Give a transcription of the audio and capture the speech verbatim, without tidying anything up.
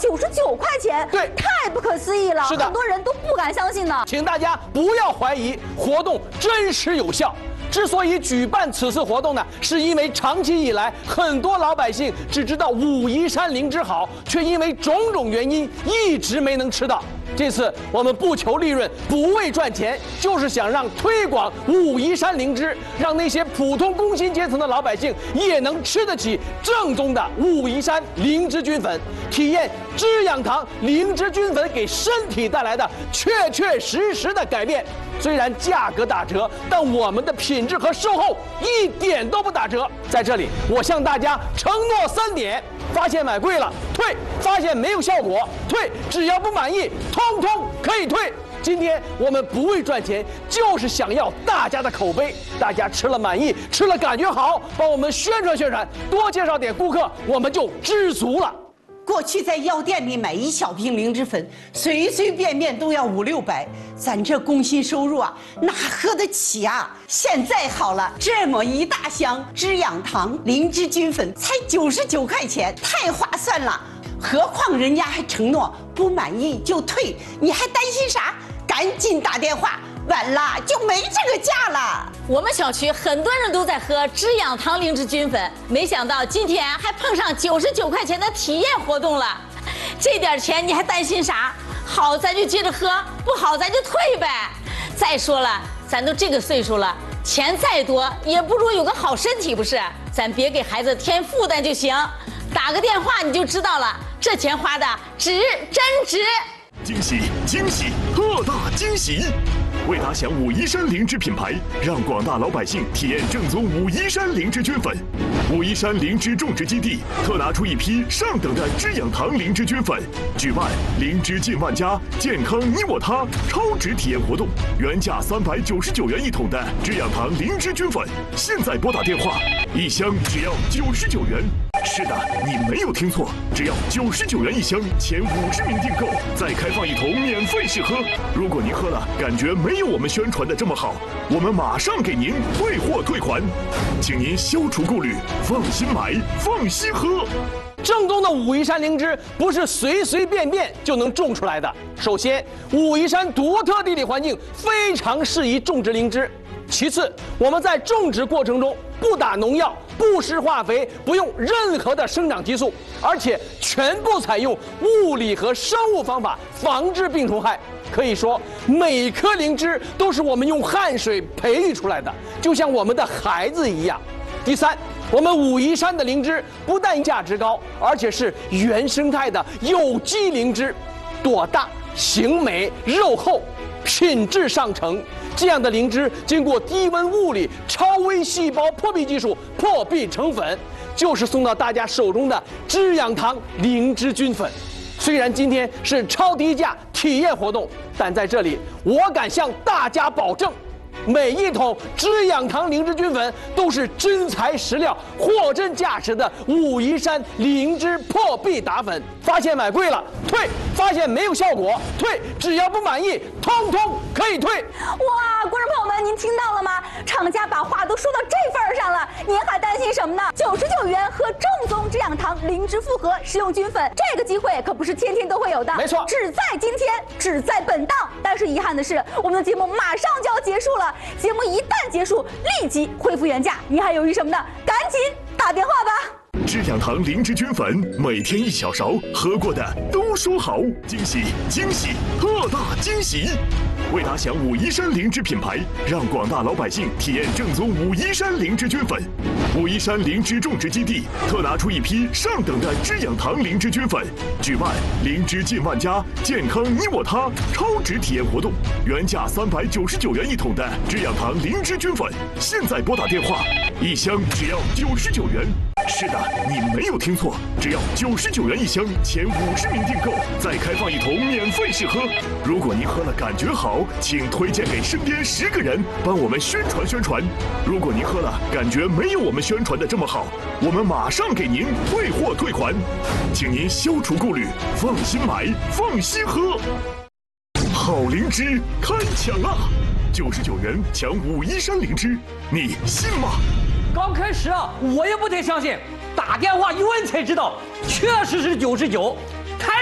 九十九块钱， 对， 太不可思议了， 是的， 很多人都不敢相信呢。 请大家不要怀疑，活动真实有效。之所以举办此次活动呢，是因为长期以来，很多老百姓只知道武夷山灵芝好，却因为种种原因一直没能吃到。这次我们不求利润，不为赚钱，就是想让推广武夷山灵芝，让那些普通工薪阶层的老百姓也能吃得起正宗的武夷山灵芝菌粉，体验知养堂灵芝菌粉给身体带来的确确实实的改变。虽然价格打折，但我们的品质和售后一点都不打折。在这里，我向大家承诺三点：发现买贵了退，发现没有效果退，只要不满意，通通可以退。今天我们不为赚钱，就是想要大家的口碑，大家吃了满意，吃了感觉好，帮我们宣传宣传，多介绍点顾客，我们就知足了。 过去在药店里买一小瓶灵芝粉，随随便便都要五六百，咱这工薪收入啊，哪喝得起啊？现在好了，这么一大箱知养堂灵芝菌粉才九十九块钱，太划算了。何况人家还承诺不满意就退，你还担心啥？赶紧打电话，晚了就没这个价了。 我们小区很多人都在喝知养堂灵芝菌粉，没想到今天还碰上九十九块钱的体验活动了。这点钱你还担心啥？好咱就接着喝，不好咱就退呗。再说了，咱都这个岁数了，钱再多也不如有个好身体，不是？咱别给孩子添负担就行。打个电话你就知道了，这钱花的值，真值。 惊喜惊喜特大惊喜！为打响武夷山灵芝品牌，让广大老百姓体验正宗武夷山灵芝菌粉。武夷山灵芝种植基地特拿出一批上等的知养堂灵芝菌粉，举办灵芝进万家，健康你我他超值体验活动，原价三百九十九元一桶的知养堂灵芝菌粉，现在拨打电话，一箱只要九十九元。是的，你没有听错，只要九十九元一箱，前五十名订购再开放一桶免费试喝。如果您喝了感觉没有我们宣传的这么好，我们马上给您退货退款，请您消除顾虑，放心买，放心喝。 正宗的武夷山灵芝不是随随便便就能种出来的。首先，武夷山独特地理环境非常适宜种植灵芝。其次，我们在种植过程中不打农药、不施化肥，不用任何的生长激素，而且全部采用物理和生物方法防治病虫害。可以说，每颗灵芝都是我们用汗水培育出来的，就像我们的孩子一样。第三，我们武夷山的灵芝不但价值高，而且是原生态的有机灵芝，朵大、形美、肉厚，品质上乘。这样的灵芝经过低温物理超微细胞破壁技术破壁成粉，就是送到大家手中的知养堂灵芝菌粉。虽然今天是超低价体验活动，但在这里我敢向大家保证，每一桶知养堂灵芝菌粉都是真材实料、货真价实的武夷山灵芝破壁打粉。发现买贵了退，发现没有效果退，只要不满意，通通可以退。 哇，观众朋友们，您听到了吗？厂家把话都说到这份儿上了，您还担心什么呢？九十九元喝正宗知养堂灵芝复合食用菌粉，这个机会可不是天天都会有的， 没错， 只在今天，只在本档。但是遗憾的是，我们的节目马上就要结束了，节目一旦结束，立即恢复原价，您还犹豫什么呢？赶紧打电话吧。 知养堂灵芝菌粉，每天一小勺，喝过的都说好。惊喜惊喜特大惊喜！为打响武夷山灵芝品牌，让广大老百姓体验正宗武夷山灵芝菌粉。武夷山灵芝种植基地特拿出一批上等的知养堂灵芝菌粉，举办灵芝进万家，健康你我他超值体验活动，原价三百九十九元一桶的知养堂灵芝菌粉，现在拨打电话，一箱只要九十九元。是的，你没有听错，只要九十九元一箱，前五十名订购再开放一桶免费试喝。如果您喝了感觉好，请推荐给身边十个人，帮我们宣传宣传。如果您喝了感觉没有我们宣传的这么好，我们马上给您退货退款，请您消除顾虑，放心买，放心喝。好灵芝开抢啦！九十九元抢武夷山灵芝，你信吗？ 刚开始啊，我也不太相信，打电话一问才知道，确实是九十九。